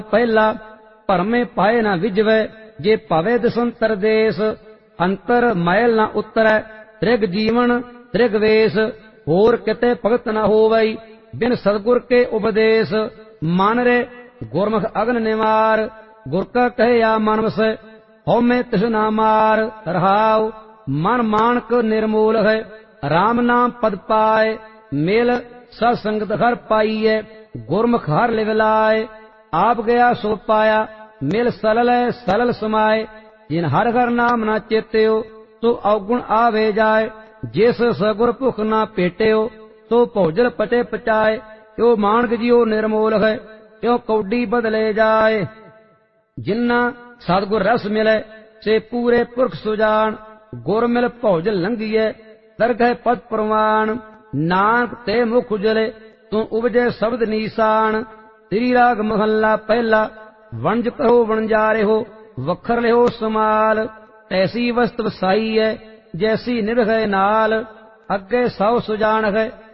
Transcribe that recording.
ਪਹਿਲਾ ਭਰਮੇ ਪਾਏ ਨਾ ਵਿਜਵੈ ਜੇ ਭਵੇ ਦਸੰਤਰ ਦੇਸ ਅੰਤਰ ਮੈਲ ਨਾ ਉਤਰੈ ਤ੍ਰਿਗ ਜੀਵਨ ਤ੍ਰਿਗ ਵੇਸ ਹੋਰ ਕਿਤੇ ਭਗਤ ਨਾ ਹੋਵਈ ਬਿਨ ਸਤਿਗੁਰ ਕੇ ਉਪਦੇਸ ਮਨ ਰੇ ਗੁਰਮੁਖ ਅਗਨ ਨਿਵਾਰ ਗੁਰ ਕਾ ਕਹਿਆ ਮਨ ਵਸੈ ਹਉਮੈ ਤਿਸ ਨਾ ਮਾਰ ਰਹਾਉ ਮਨ ਮਾਨਕ ਨਿਰਮੂਲ ਹੈ ਰਾਮ ਨਾਮ ਪਦ ਪਾਏ ਮਿਲ ਸਤ ਸੰਗਤ ਹਰ ਪਾਈਐ ਗੁਰਮੁਖ ਹਰ ਲਿਵ ਲਾਏ ਆਪ ਗਿਆ ਸੋ ਪਾਇਆ ਮਿਲ ਸਲਲ ਸਮਾਏ ਜਿਨ ਹਰ ਹਰ ਨਾਮ ਨਾ ਚੇਤਿਓ ਤੋ ਔਗੁਣ ਆਵੇ ਜਾਏ ਜਿਸ ਸਗੁਰ ਭੁਖ ਨਾ ਭੇਟਿਓ ਤੋ ਭੋਜਲ ਪਟੇ ਪਚਾਏ ਕਿਉ ਮਾਨਕ ਜਿਉ ਨਿਰਮੋਲ ਹੈ ਕਿਉ ਕੌਡੀ ਬਦਲੇ ਜਾਏ ਜਿਨ੍ਹਾਂ ਸਤਿਗੁਰ ਰਸ ਮਿਲੇ ਸੇ ਪੂਰੇ ਪੁਰਖ ਸੁਜਾਨ ਗੁਰ ਮਿਲ ਭੋਜਲ ਲੰਘੀਐ ਦਰਗਹਿ ਪਦ ਪ੍ਰਵਾਨ ਨਾਨਕ ਤੇ ਮੁਖ ਉਜਲੇ ਤੂੰ ਉਪਜੇ ਸ਼ਬਦ ਨੀਸਾਨ ਤੇਰੀ ਰਾਗ ਮਹੱਲਾ ਪਹਿਲਾ ਵਣਜ ਕਹੋ ਵਣਜਾਰੇ ਹੋ ਵਖਰ ਲਿਓ ਸਮਾਲ ਐਸੀ ਵਸਤ ਵਸਾਈ ਹੈ ਜੈਸੀ ਨਿਰਭੈ ਨਾਲ ਅੱਗੇ ਸਭ ਸੁਜਾਨ ਹੈ